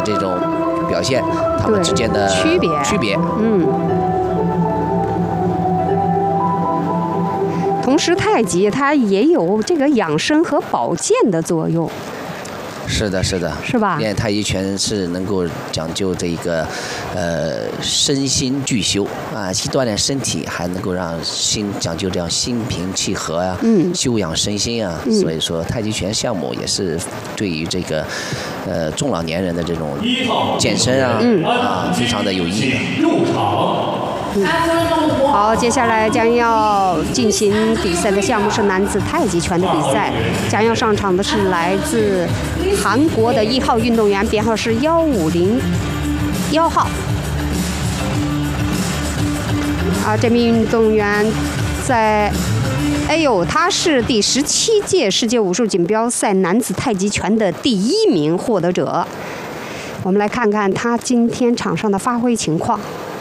这种表现，他们之间的区别。 同时，太极它也有这个养生和保健的作用。 是的，是吧？练太极拳是能够讲究这个，身心俱修啊，既锻炼身体，还能够让心讲究这样心平气和呀，修养身心啊。所以说，太极拳项目也是对于这个，中老年人的这种健身啊，非常的有益的。 入场。 好，接下来将要进行比赛的项目是男子太极拳的比赛，将要上场的是来自韩国的1号运动员，编号是1501号。这名运动员他是第17届世界武术锦标赛男子太极拳的第1名获得者。我们来看看他今天场上的发挥情况。